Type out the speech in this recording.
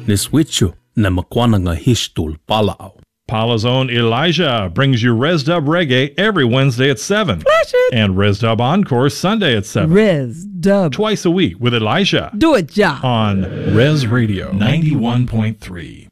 ni switchu na makwananga hishtul palao. Paula's own Elijah brings you Res Dub Reggae every Wednesday at 7. Flash it. And Res Dub Encore Sunday at 7. Res Dub. Twice a week with Elijah. Do it, ja. On Res Radio 91.3.